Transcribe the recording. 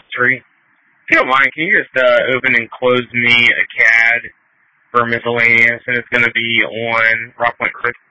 history. If you don't mind, can you just open and close me a CAD for miscellaneous, and it's going to be on Rock Point Creek?